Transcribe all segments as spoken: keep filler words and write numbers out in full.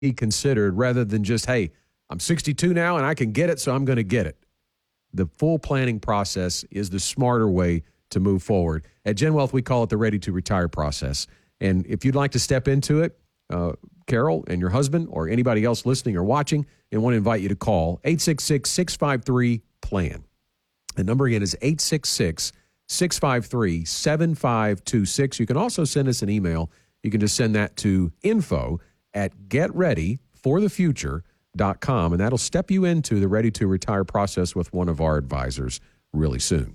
be considered rather than just, hey, I'm sixty-two now and I can get it, so I'm going to get it. The full planning process is the smarter way to move forward. At Gen Wealth, we call it the ready to retire process. And if you'd like to step into it, uh, Carol and your husband or anybody else listening or watching, and want to invite you to call eight six six, six five three, PLAN. The number again is eight six six, six five three, seven five two six. You can also send us an email. You can just send that to info at get ready for the future dot com, and that'll step you into the ready to retire process with one of our advisors really soon.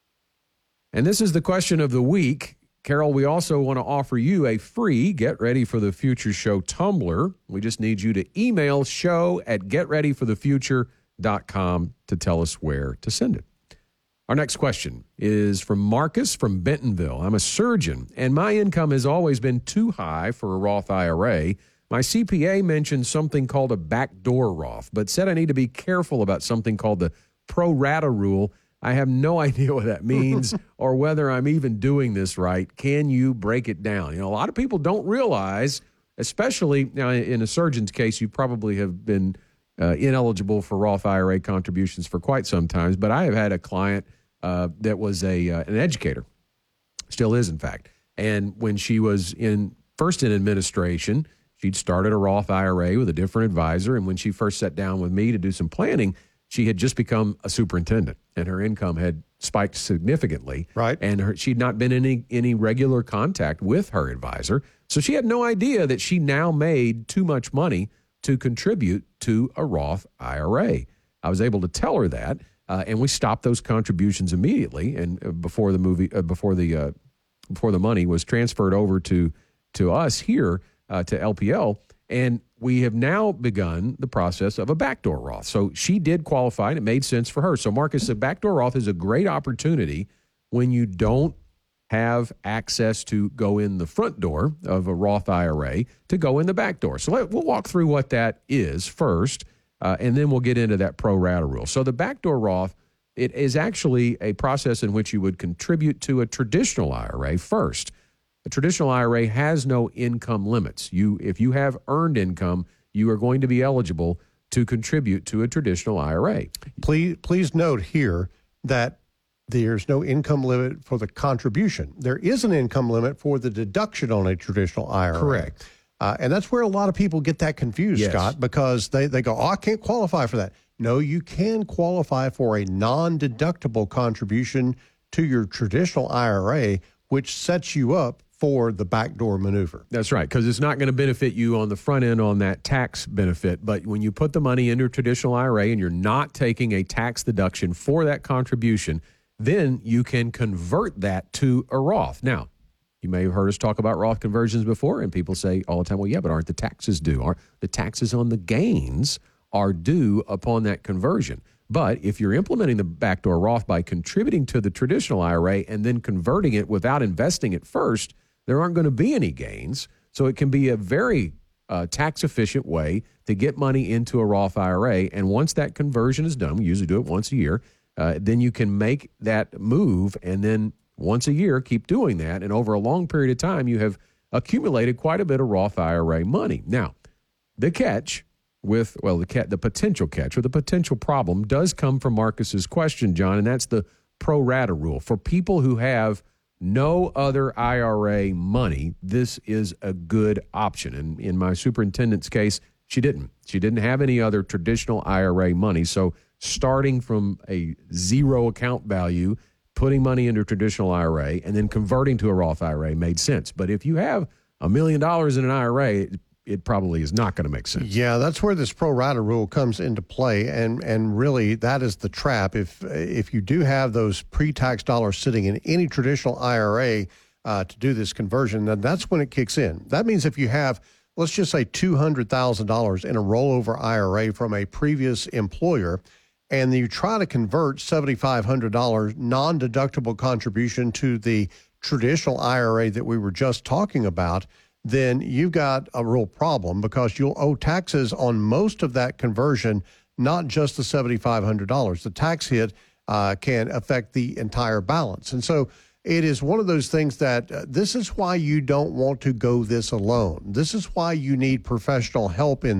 And this is the question of the week. Carol, we also want to offer you a free Get Ready for the Future show tumbler. We just need you to email show at get ready for the future dot com to tell us where to send it. Our next question is from Marcus from Bentonville. I'm a surgeon, and my income has always been too high for a Roth I R A. My C P A mentioned something called a backdoor Roth, but said I need to be careful about something called the pro rata rule. I have no idea what that means or whether I'm even doing this right. Can you break it down? You know, a lot of people don't realize, especially now in a surgeon's case, you probably have been uh, ineligible for Roth I R A contributions for quite some time. But I have had a client uh, that was a uh, an educator, still is in fact. And when she was in first in administration, she'd started a Roth I R A with a different advisor. And when she first sat down with me to do some planning, she had just become a superintendent, and her income had spiked significantly. Right. And her, she'd not been in any, any regular contact with her advisor. So she had no idea that she now made too much money to contribute to a Roth I R A. I was able to tell her that, uh, and we stopped those contributions immediately. And uh, before the movie, uh, before the uh, before the money was transferred over to to us here uh, to L P L, and we have now begun the process of a backdoor Roth. So she did qualify, and it made sense for her. So, Marcus, the backdoor Roth is a great opportunity when you don't have access to go in the front door of a Roth I R A to go in the back door. So let, we'll walk through what that is first, uh, and then we'll get into that pro rata rule. So the backdoor Roth, it is actually a process in which you would contribute to a traditional I R A first. A traditional I R A has no income limits. You, if you have earned income, you are going to be eligible to contribute to a traditional I R A. Please, please note here that there's no income limit for the contribution. There is an income limit for the deduction on a traditional I R A. Correct. Uh, and that's where a lot of people get that confused, Yes. Scott, because they, they go, oh, I can't qualify for that. No, you can qualify for a non-deductible contribution to your traditional I R A, which sets you up for the backdoor maneuver. That's right, because it's not going to benefit you on the front end on that tax benefit. But when you put the money into a traditional I R A and you're not taking a tax deduction for that contribution, then you can convert that to a Roth. Now, you may have heard us talk about Roth conversions before, and people say all the time, well, yeah, but aren't the taxes due? Aren't the taxes on the gains are due upon that conversion? But if you're implementing the backdoor Roth by contributing to the traditional I R A and then converting it without investing it first, there aren't going to be any gains. So it can be a very uh, tax-efficient way to get money into a Roth I R A. And once that conversion is done, we usually do it once a year, uh, then you can make that move and then once a year keep doing that. And over a long period of time, you have accumulated quite a bit of Roth I R A money. Now, the catch with, well, the cat, the potential catch or the potential problem does come from Marcus's question, John, and that's the pro rata rule. For people who have no other I R A money, this is a good option. And in my superintendent's case, she didn't. She didn't have any other traditional I R A money. So starting from a zero account value, putting money into a traditional I R A, and then converting to a Roth I R A made sense. But if you have a million dollars in an I R A, it, it probably is not going to make sense. Yeah, that's where this pro rata rule comes into play, and and really that is the trap. If if you do have those pre-tax dollars sitting in any traditional I R A uh, to do this conversion, then that's when it kicks in. That means if you have, let's just say two hundred thousand dollars in a rollover I R A from a previous employer, and you try to convert seven thousand five hundred dollars non-deductible contribution to the traditional I R A that we were just talking about, then you've got a real problem because you'll owe taxes on most of that conversion, not just the seven thousand five hundred dollars. The tax hit uh, can affect the entire balance. And so it is one of those things that uh, this is why you don't want to go this alone. This is why you need professional help in